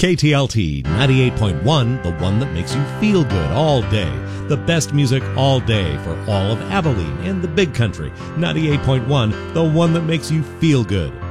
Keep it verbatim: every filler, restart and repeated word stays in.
K T L T ninety-eight point one, the one that makes you feel good all day. The best music all day for all of Abilene and the Big Country. ninety-eight point one, the one that makes you feel good.